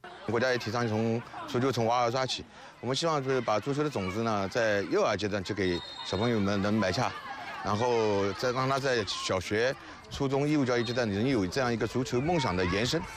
国家也提倡足球从娃儿抓起，我们希望就是把足球的种子呢，在幼儿阶段就给小朋友们能埋下，然后再让他在小学、初中、义务教育阶段能有这样一个足球梦想的延伸。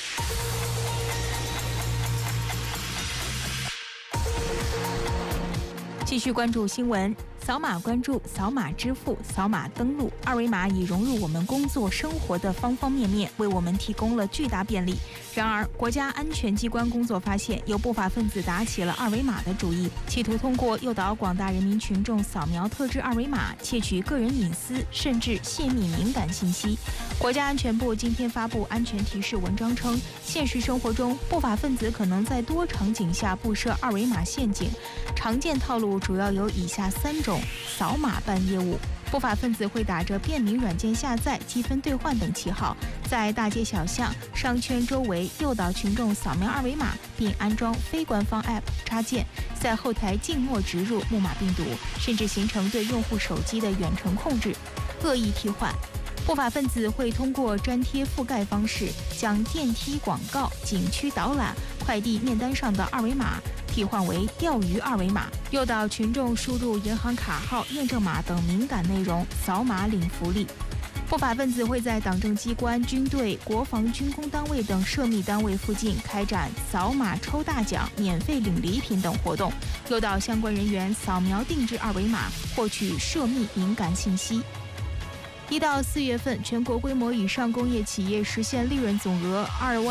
继续关注新闻。扫码关注、扫码支付、扫码登录，二维码已融入我们工作生活的方方面面，为我们提供了巨大便利。然而，国家安全机关工作发现，有不法分子打起了二维码的主意，企图通过诱导广大人民群众扫描特制二维码，窃取个人隐私，甚至泄密敏感信息。国家安全部今天发布安全提示文章称，现实生活中，不法分子可能在多场景下布设二维码陷阱，常见套路主要有以下3种。扫码办业务，不法分子会打着便民软件下载、积分兑换等旗号，在大街小巷、商圈周围诱导群众扫描二维码，并安装非官方 App 插件，在后台静默植入木马病毒，甚至形成对用户手机的远程控制、恶意替换。不法分子会通过粘贴覆盖方式，将电梯广告、景区导览、快递面单上的二维码替换为钓鱼二维码，诱导群众输入银行卡号、验证码等敏感内容，扫码领福利。不法分子会在党政机关、军队、国防军工单位等涉密单位附近开展扫码抽大奖、免费领礼品等活动，诱导相关人员扫描定制二维码，获取涉密敏感信息。1到4月份，全国规模以上工业企业实现利润总额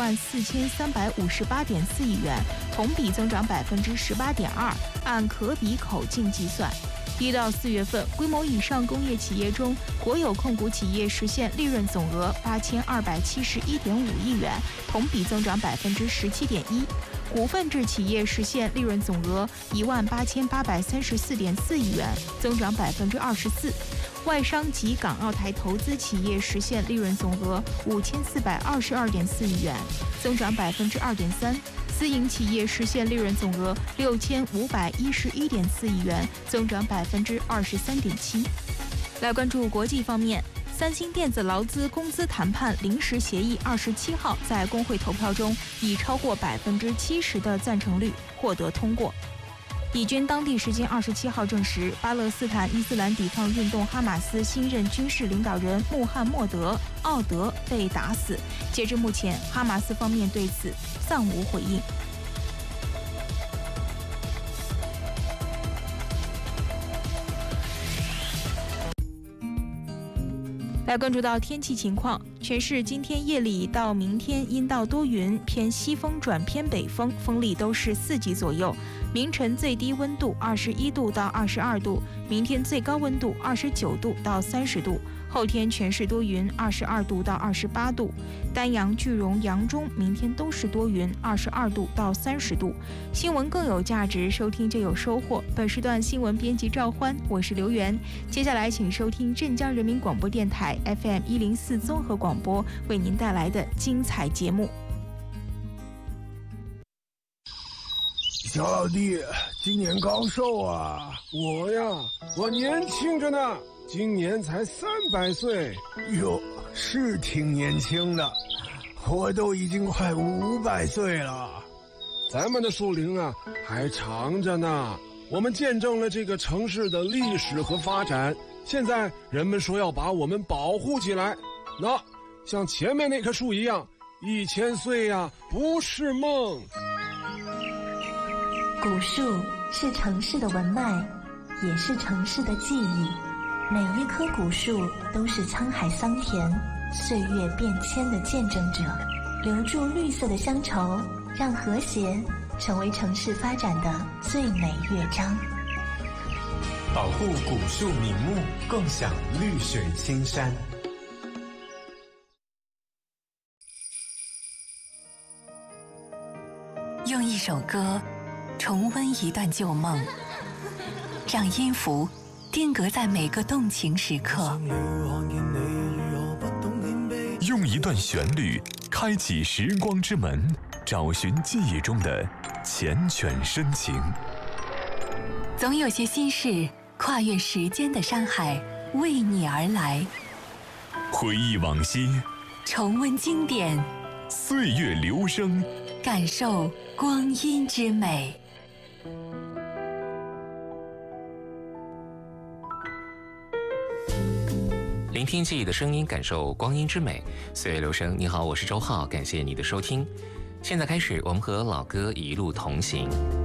24358.4亿元，同比增长18.2%，按可比口径计算。1到4月份，规模以上工业企业中，国有控股企业实现利润总额8271.5亿元，同比增长17.1%。股份制企业实现利润总额18834.4亿元，增长24%。外商及港澳台投资企业实现利润总额5422.4亿元，增长2.3%。私营企业实现利润总额6511.4亿元，增长23.7%。来关注国际方面。三星电子劳资工资谈判临时协议27号在工会投票中以超过70%的赞成率获得通过。以军当地时间27号证实，巴勒斯坦伊斯兰抵抗运动哈马斯新任军事领导人穆罕默德·奥德被打死。截至目前，哈马斯方面对此暂无回应。来关注到天气情况，全市今天夜里到明天阴到多云，偏西风转偏北风，风力都是4级左右。明晨最低温度21度到22度，明天最高温度29度到30度。后天全市多云，22度到28度。丹阳、句容、扬中明天都是多云，22度到30度。新闻更有价值，收听就有收获。本时段新闻编辑赵欢，我是刘源。接下来请收听镇江人民广播电台 FM 104综合广播为您带来的精彩节目。 小老弟，今年高寿啊？我年轻着呢，今年才300岁。哟，是挺年轻的，我都已经快500岁了。咱们的树龄啊还长着呢，我们见证了这个城市的历史和发展。现在人们说要把我们保护起来，那像前面那棵树一样，1000岁呀，不是梦。 古树是城市的文脉，也是城市的记忆。每一棵古树都是沧海桑田、岁月变迁的见证者，留住绿色的乡愁，让和谐成为城市发展的最美乐章。 保护古树名木，共享绿水青山。 用一首歌重温一段旧梦，让音符定格在每个动情时刻。 用一段旋律开启时光之门，找寻记忆中的缱绻深情。 总有些心事跨越时间的山海，为你而来。 回忆往昔， 重温经典， 岁月流声， 感受光阴之美。 聆听记忆的声音，感受光阴之美。岁月流声，你好，我是周浩，感谢你的收听。现在开始，我们和老歌一路同行。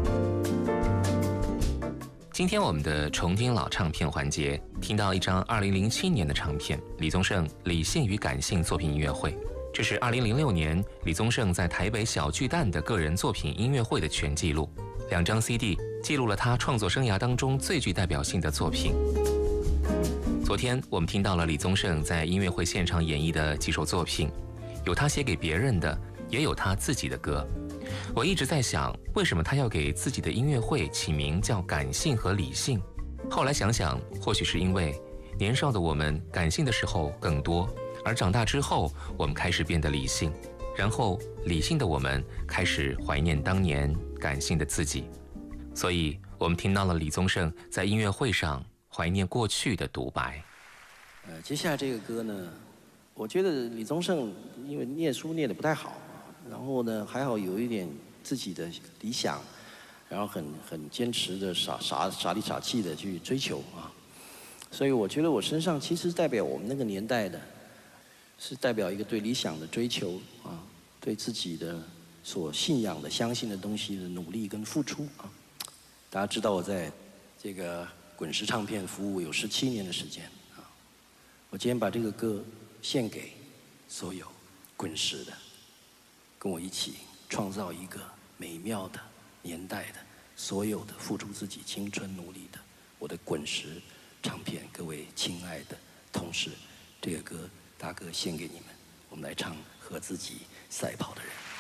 今天我们的重听老唱片环节，听到一张2007年的唱片，李宗盛《理性与感性》作品音乐会。这是2006年李宗盛在台北小巨蛋的个人作品音乐会的全记录。2张 CD 记录了他创作生涯当中最具代表性的作品。昨天我们听到了李宗盛在音乐会现场演绎的几首作品，有他写给别人的，也有他自己的歌。我一直在想，为什么他要给自己的音乐会起名叫感性和理性？后来想想，或许是因为年少的我们感性的时候更多，而长大之后我们开始变得理性，然后理性的我们开始怀念当年感性的自己。所以我们听到了李宗盛在音乐会上怀念过去的独白。 接下来这个歌呢，我觉得李宗盛因为念书念得不太好，然后呢还好有一点自己的理想，然后很坚持的傻里傻气的去追求啊，所以我觉得我身上其实代表我们那个年代的，是代表一个对理想的追求啊，对自己的所信仰的、相信的东西的努力跟付出啊。大家知道我在这个滚石唱片服务有17年的时间啊，我今天把这个歌献给所有滚石的，跟我一起创造一个美妙的年代的所有的付出自己青春努力的我的滚石唱片各位亲爱的同事，这个歌大哥献给你们，我们来唱和自己赛跑的人。